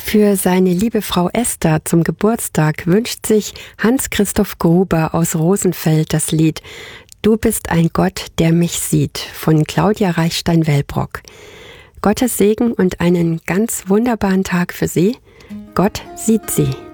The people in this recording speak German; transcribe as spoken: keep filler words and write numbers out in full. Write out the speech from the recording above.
Für seine liebe Frau Esther zum Geburtstag wünscht sich Hans-Christoph Gruber aus Rosenfeld das Lied »Du bist ein Gott, der mich sieht« von Claudia Reichstein-Wellbrock. Gottes Segen und einen ganz wunderbaren Tag für Sie. Gott sieht Sie.